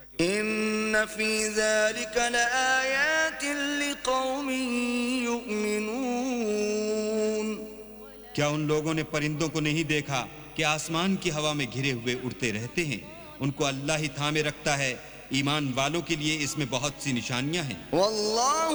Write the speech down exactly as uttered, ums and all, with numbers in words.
इन्न फी ज़ालिका लआयातिन लिक़ौमिन युमिनून। क्या उन लोगों ने परिंदों को नहीं देखा कि आसमान की हवा में घिरे हुए उड़ते रहते हैं? उनको अल्लाह ही थामे रखता है। ईमान वालों के लिए इसमें बहुत सी निशानियां हैं। वल्लाहु